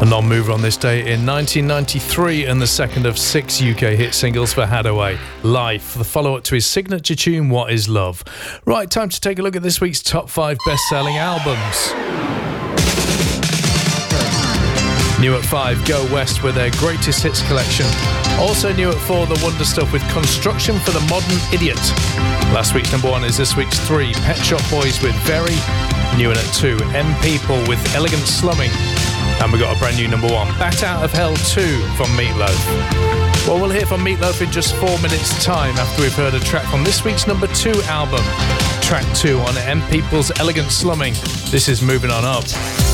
A non-mover on this day in 1993 and the second of 6 UK hit singles for Hadaway. Life, the follow-up to his signature tune, What Is Love? Right, time to take a look at this week's top 5 best-selling albums. New at 5, Go West with their greatest hits collection. Also new at 4, The Wonder Stuff with Construction for the Modern Idiot. Last week's number 1 is this week's 3, Pet Shop Boys with Very. New in at 2, M People with Elegant Slumming. And we got a brand new number 1, Bat Out of Hell 2 from Meatloaf. Well, we'll hear from Meatloaf in just 4 minutes' time after we've heard a track from this week's number 2 album. Track 2 on M People's Elegant Slumming. This is Moving On Up.